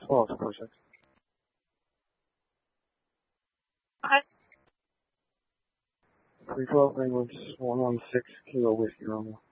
12 project. Okay. 312 English 116 Kilo Whiskey Romeo.